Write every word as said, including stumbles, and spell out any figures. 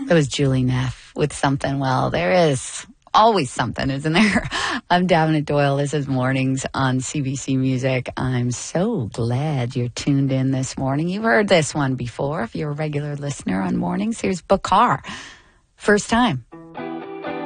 That was Julie Neff with Something. Well, there is always something, isn't there? I'm Davina Doyle. This is Mornings on C B C Music. I'm so glad you're tuned in this morning. You've heard this one before. If you're a regular listener on Mornings, here's Bakar. First time.